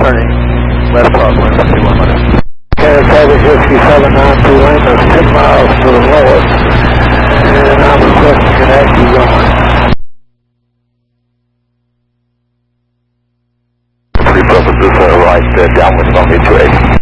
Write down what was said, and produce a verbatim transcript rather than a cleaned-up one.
turning left off wind two one minutes. Seven Whiskey seven nine two lane, that's ten miles to the lowest, and I'm requesting connect, you going. Three purposes, uh, right, uh, downwind runway two eight.